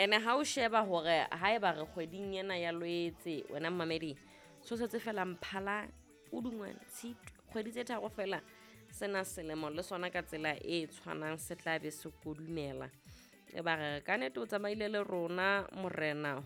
ene ha o sheba hore ha eba re kgweding ena ya Loetse wena mmamedi so setse fela Mphala Pudungwane Tshitwe kgwedi tse tharo fela sena selemo le sona ka tsela e tshwanang se tla be se kodumela e ba re ka nete o tsamaile le rona morena